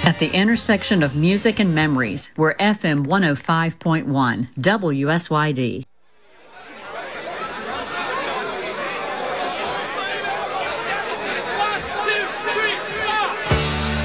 At the intersection of music and memories, we're FM 105.1 WSYD.